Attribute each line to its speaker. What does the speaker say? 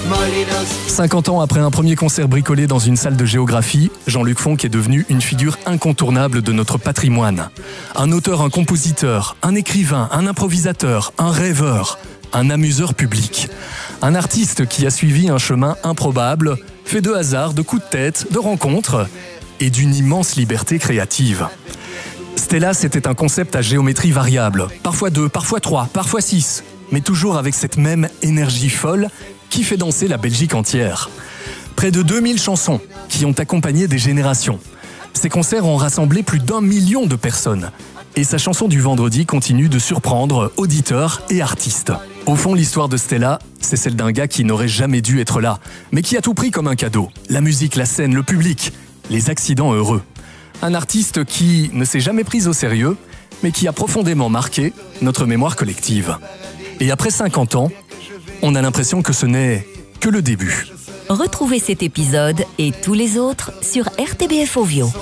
Speaker 1: 50 ans après un premier concert bricolé dans une salle de géographie, Jean-Luc Fonck est devenu une figure incontournable de notre patrimoine. Un auteur, un compositeur, un écrivain, un improvisateur, un rêveur, un amuseur public. Un artiste qui a suivi un chemin improbable, fait de hasard, de coups de tête, de rencontres et d'une immense liberté créative. Stella, c'était un concept à géométrie variable, parfois 2, parfois 3, parfois 6, mais toujours avec cette même énergie folle qui fait danser la Belgique entière. Près de 2000 chansons qui ont accompagné des générations. Ces concerts ont rassemblé plus d'1 million de personnes. Et sa chanson du vendredi continue de surprendre auditeurs et artistes. Au fond, l'histoire de Stella, c'est celle d'un gars qui n'aurait jamais dû être là, mais qui a tout pris comme un cadeau. La musique, la scène, le public, les accidents heureux. Un artiste qui ne s'est jamais pris au sérieux, mais qui a profondément marqué notre mémoire collective. Et après 50 ans, on a l'impression que ce n'est que le début.
Speaker 2: Retrouvez cet épisode et tous les autres sur RTBF Ovio.